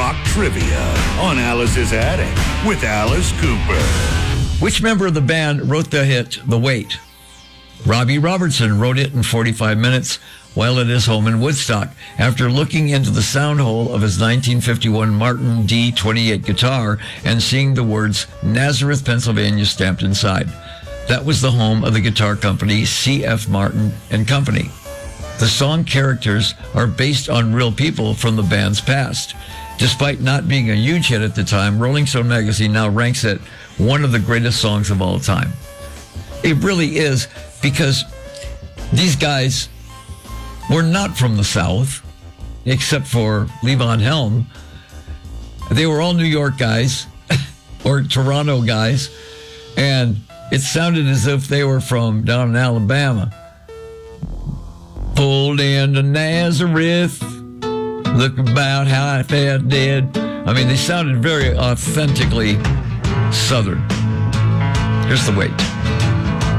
Rock Trivia on Alice's Attic with Alice Cooper. Which member of the band wrote the hit, The Wait? Robbie Robertson wrote it in 45 minutes while at his home in Woodstock after looking into the sound hole of his 1951 Martin D28 guitar and seeing the words Nazareth, Pennsylvania stamped inside. That was the home of the guitar company C.F. Martin and Company. The song characters are based on real people from the band's past. Despite not being a huge hit at the time, Rolling Stone magazine now ranks it one of the greatest songs of all time. It really is, because these guys were not from the South, except for Levon Helm. They were all New York guys or Toronto guys, and it sounded as if they were from down in Alabama. Pulled into Nazareth, look about how I felt dead. I mean, they sounded very authentically Southern. Here's The Wait.